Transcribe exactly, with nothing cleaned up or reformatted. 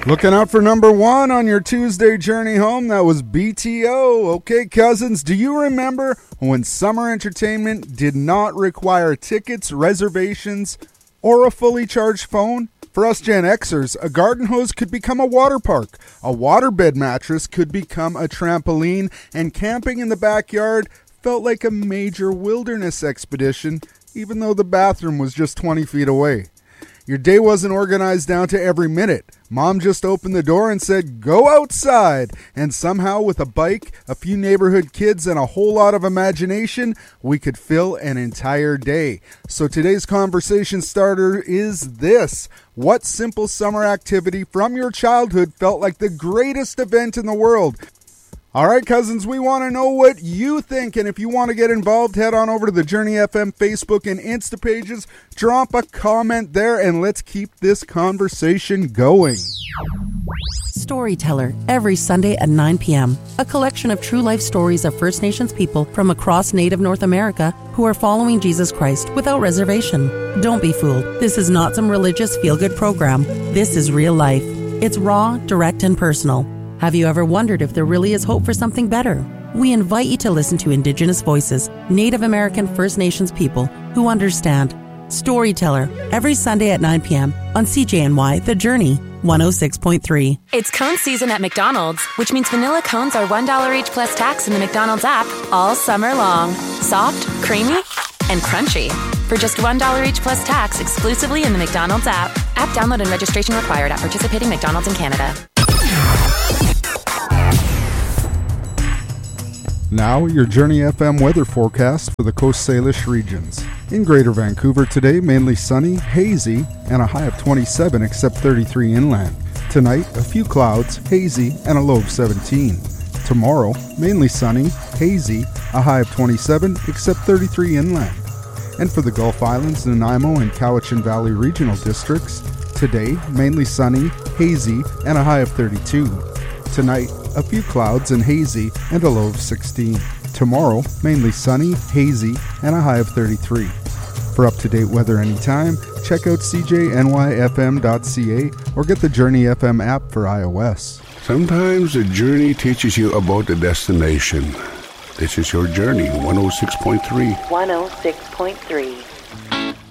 Looking out for number one on your Tuesday journey home, that was B T O. Okay, cousins, do you remember when summer entertainment did not require tickets, reservations, or a fully charged phone? For us Gen Xers, a garden hose could become a water park, a waterbed mattress could become a trampoline, and camping in the backyard felt like a major wilderness expedition, even though the bathroom was just twenty feet away. Your day wasn't organized down to every minute. Mom just opened the door and said, "Go outside." And somehow with a bike, a few neighborhood kids, and a whole lot of imagination, we could fill an entire day. So today's conversation starter is this. What simple summer activity from your childhood felt like the greatest event in the world? All right, cousins, we want to know what you think, and if you want to get involved, head on over to the Journey F M Facebook and Insta pages, drop a comment there, and let's keep this conversation going. Storyteller, every Sunday at nine p.m. A collection of true life stories of First Nations people from across Native North America who are following Jesus Christ without reservation. Don't be fooled. This is not some religious feel-good program. This is real life. It's raw, direct, and personal. Have you ever wondered if there really is hope for something better? We invite you to listen to Indigenous voices, Native American First Nations people who understand. Storyteller, every Sunday at nine p.m. on C J N Y The Journey, one oh six point three. It's cone season at McDonald's, which means vanilla cones are one dollar each plus tax in the McDonald's app all summer long. Soft, creamy, and crunchy. For just one dollar each plus tax exclusively in the McDonald's app. App download and registration required at participating McDonald's in Canada. Now, your Journey F M weather forecast for the Coast Salish regions. In Greater Vancouver today, mainly sunny, hazy, and a high of twenty-seven except thirty-three inland. Tonight, a few clouds, hazy, and a low of seventeen. Tomorrow, mainly sunny, hazy, a high of twenty-seven except thirty-three inland. And for the Gulf Islands, Nanaimo, and Cowichan Valley regional districts, today, mainly sunny, hazy, and a high of thirty-two. Tonight, a few clouds and hazy and a low of sixteen. Tomorrow, mainly sunny, hazy, and a high of thirty-three. For up-to-date weather anytime, check out c j n y f m dot c a or get the Journey F M app for iOS. Sometimes the journey teaches you about the destination. This is your Journey, one oh six point three. one oh six point three.